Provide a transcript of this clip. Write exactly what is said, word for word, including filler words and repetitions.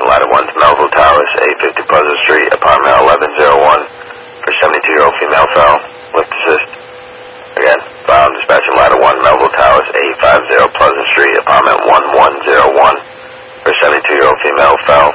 ladder one to Melville Towers, eight fifty Pleasant Street, apartment eleven oh one, for seventy-two-year-old female fell. Lift assist. Again, found dispatching ladder one, Melville Towers, eight fifty Pleasant Street, apartment eleven oh one, for seventy-two-year-old female fell.